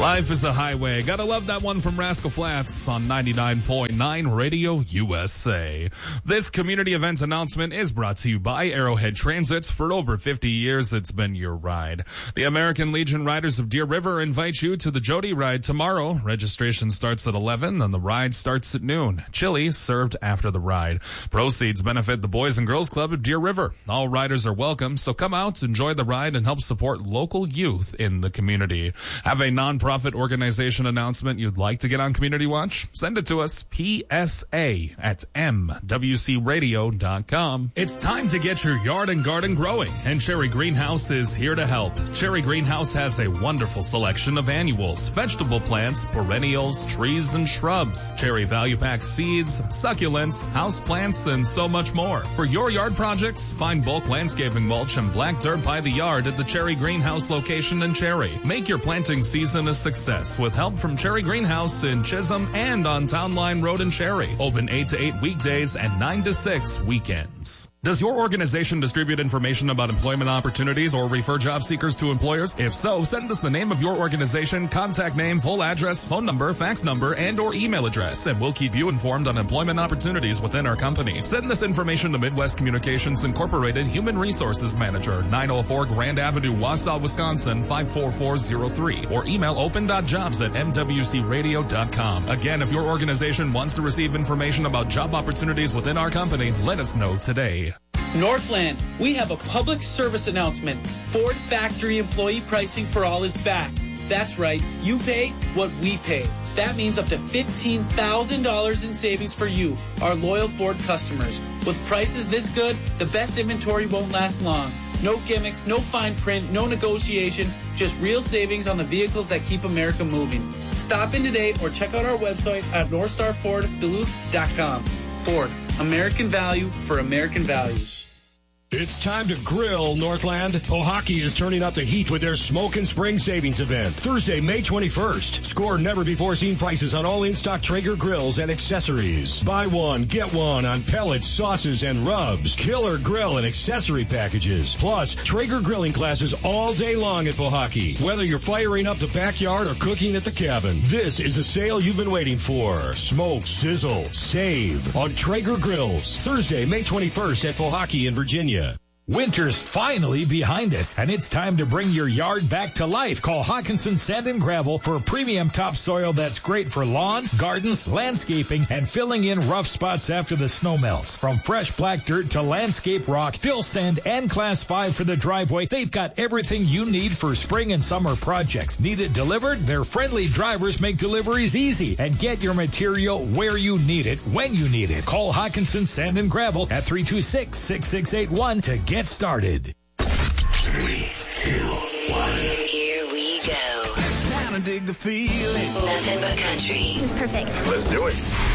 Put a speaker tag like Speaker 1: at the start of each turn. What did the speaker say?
Speaker 1: Life is a highway. Gotta love that one from Rascal Flatts on 99.9 Radio USA. This community event announcement is brought to you by Arrowhead Transit. For over 50 years, it's been your ride. The American Legion Riders of Deer River invite you to the Jody Ride tomorrow. Registration starts at 11 and the ride starts at noon. Chili served after the ride. Proceeds benefit the Boys and Girls Club of Deer River. All riders are welcome, so come out, enjoy the ride, and help support local youth in the community. Have a nonprofit organization announcement you'd like to get on Community Watch? Send it to us, psa@mwcradio.com. It's time to get your yard and garden growing, and Cherry Greenhouse is here to help. Cherry Greenhouse has a wonderful selection of annuals, vegetable plants, perennials, trees, and shrubs, Cherry Value Pack seeds, succulents, house plants, and so much more. For your yard projects, find bulk landscaping mulch and black dirt by the yard at the Cherry Greenhouse location in Cherry. Make your planting season a success with help from Cherry Greenhouse in Chisholm and on Town Line Road in Cherry. Open 8 to 8 weekdays and 9 to 6 weekends. Does your organization distribute information about employment opportunities or refer job seekers to employers? If so, send us the name of your organization, contact name, full address, phone number, fax number, and or email address, and we'll keep you informed on employment opportunities within our company. Send this information to Midwest Communications Incorporated Human Resources Manager, 904 Grand Avenue, Wausau, Wisconsin, 54403, or email open.jobs@mwcradio.com. Again, if your organization wants to receive information about job opportunities within our company, let us know today.
Speaker 2: Northland, we have a public service announcement. Ford factory employee pricing for all is back. That's right, you pay what we pay. That means up to $15,000 in savings for you, our loyal Ford customers. With prices this good, the best inventory won't last long. No gimmicks, no fine print, no negotiation, just real savings on the vehicles that keep America moving. Stop in today or check out our website at NorthstarFordDuluth.com. Ford, American value for American values.
Speaker 3: It's time to grill, Northland. Pohaki is turning up the heat with their Smoke and Spring Savings event. Thursday, May 21st. Score never-before-seen prices on all in-stock Traeger grills and accessories. Buy one, get one on pellets, sauces, and rubs. Killer grill and accessory packages. Plus, Traeger grilling classes all day long at Pohaki. Whether you're firing up the backyard or cooking at the cabin, this is a sale you've been waiting for. Smoke, sizzle, save on Traeger grills. Thursday, May 21st at Pohaki in Virginia.
Speaker 4: Winter's finally behind us, and it's time to bring your yard back to life. Call Hawkinson Sand and Gravel for premium topsoil that's great for lawn, gardens, landscaping, and filling in rough spots after the snow melts. From fresh black dirt to landscape rock, fill sand, and Class 5 for the driveway, they've got everything you need for spring and summer projects. Need it delivered? Their friendly drivers make deliveries easy, and get your material where you need it, when you need it. Call Hawkinson Sand and Gravel at 326-6681 to get started.
Speaker 5: 3, 2, 1.
Speaker 6: Here we go.
Speaker 5: Time to dig the feeling.
Speaker 6: Nothing but country.
Speaker 7: It's perfect.
Speaker 5: Let's do it.